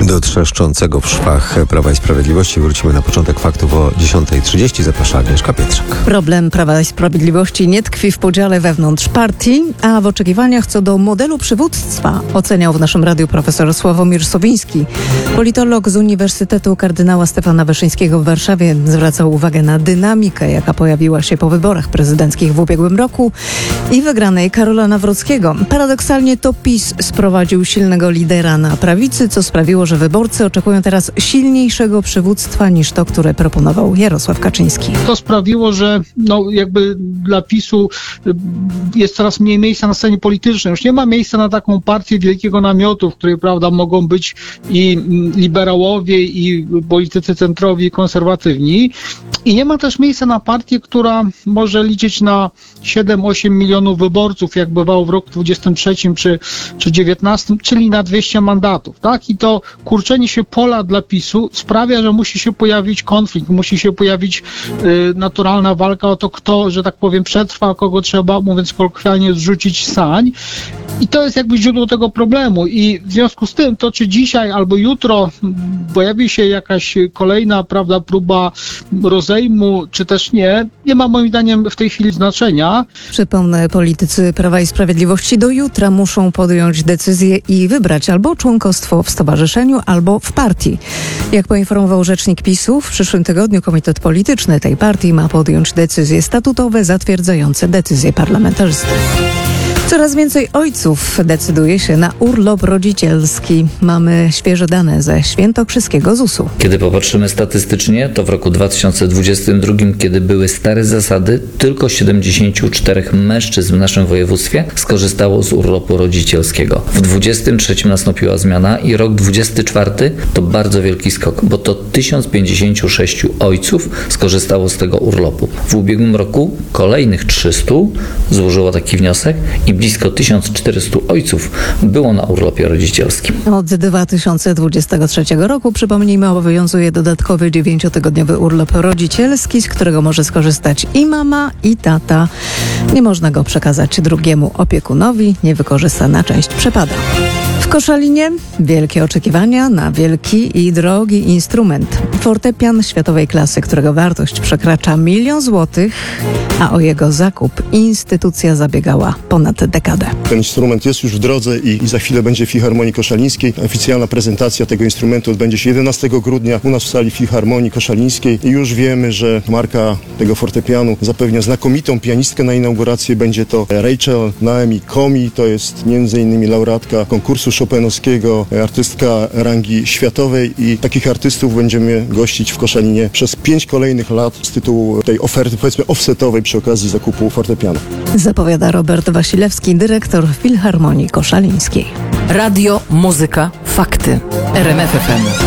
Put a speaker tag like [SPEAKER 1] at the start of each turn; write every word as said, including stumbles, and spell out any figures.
[SPEAKER 1] Do trzeszczącego w szwach Prawa i Sprawiedliwości wrócimy na początek faktów o dziesiąta trzydzieści. Zaprasza Agnieszka Pietrzak.
[SPEAKER 2] Problem Prawa i Sprawiedliwości nie tkwi w podziale wewnątrz partii, a w oczekiwaniach co do modelu przywództwa oceniał w naszym radiu profesor Sławomir Sowiński. Politolog z Uniwersytetu Kardynała Stefana Wyszyńskiego w Warszawie zwracał uwagę na dynamikę, jaka pojawiła się po wyborach prezydenckich w ubiegłym roku i wygranej Karola Nawrockiego. Paradoksalnie to PiS sprowadził silnego lidera na prawicy, co sprawiło, że wyborcy oczekują teraz silniejszego przywództwa niż to, które proponował Jarosław Kaczyński.
[SPEAKER 3] To sprawiło, że no jakby dla PiSu jest coraz mniej miejsca na scenie politycznej. Już nie ma miejsca na taką partię wielkiego namiotu, w której, prawda, mogą być i liberałowie, i politycy centrowi, i konserwatywni. I nie ma też miejsca na partię, która może liczyć na siedem osiem milionów wyborców, jak bywało w roku dwudziestym trzecim czy, czy dziewiętnastym, czyli na dwieście mandatów, tak? I to kurczenie się pola dla PiSu sprawia, że musi się pojawić konflikt, musi się pojawić y, naturalna walka o to, kto, że tak powiem, przetrwa, kogo trzeba, mówiąc kolokwialnie, zrzucić sań. I to jest jakby źródło tego problemu. I w związku z tym, to czy dzisiaj albo jutro pojawi się jakaś kolejna, prawda, próba rozejmu, czy też nie, nie ma moim zdaniem w tej chwili znaczenia.
[SPEAKER 2] Przypomnę, politycy Prawa i Sprawiedliwości do jutra muszą podjąć decyzję i wybrać albo członkostwo w stowarzyszeniu, albo w partii. Jak poinformował rzecznik PiSu, w przyszłym tygodniu komitet polityczny tej partii ma podjąć decyzje statutowe zatwierdzające decyzje parlamentarzystów. Coraz więcej ojców decyduje się na urlop rodzicielski. Mamy świeże dane ze świętokrzyskiego zusu.
[SPEAKER 4] Kiedy popatrzymy statystycznie, to w roku dwa tysiące dwudziestym drugim, kiedy były stare zasady, tylko siedemdziesięciu czterech mężczyzn w naszym województwie skorzystało z urlopu rodzicielskiego. W dwudziestym trzecim nastąpiła zmiana i rok dwudziesty czwarty to bardzo wielki skok, bo to tysiąc pięćdziesięciu sześciu ojców skorzystało z tego urlopu. W ubiegłym roku kolejnych trzystu złożyło taki wniosek i blisko tysiąc czterystu ojców było na urlopie rodzicielskim.
[SPEAKER 2] Od dwa tysiące dwudziestego trzeciego roku, przypomnijmy, obowiązuje dodatkowy dziewięciotygodniowy urlop rodzicielski, z którego może skorzystać i mama, i tata. Nie można go przekazać drugiemu opiekunowi, niewykorzystana część przepada. W Koszalinie wielkie oczekiwania na wielki i drogi instrument. Fortepian światowej klasy, którego wartość przekracza milion złotych, a o jego zakup instytucja zabiegała ponad dekadę.
[SPEAKER 5] Ten instrument jest już w drodze i, i za chwilę będzie w Filharmonii Koszalińskiej. Oficjalna prezentacja tego instrumentu odbędzie się jedenastego grudnia u nas w sali Filharmonii Koszalińskiej. I już wiemy, że marka tego fortepianu zapewnia znakomitą pianistkę na inaugurację. Będzie to Rachel Naomi Comi, to jest między innymi laureatka konkursu chopinowskiego, artystka rangi światowej i takich artystów będziemy gościć w Koszalinie przez pięć kolejnych lat z tytułu tej oferty, powiedzmy, offsetowej przy okazji zakupu fortepianu.
[SPEAKER 2] Zapowiada Robert Wasilewski, dyrektor Filharmonii Koszalińskiej.
[SPEAKER 6] Radio, muzyka, fakty. R M F F M.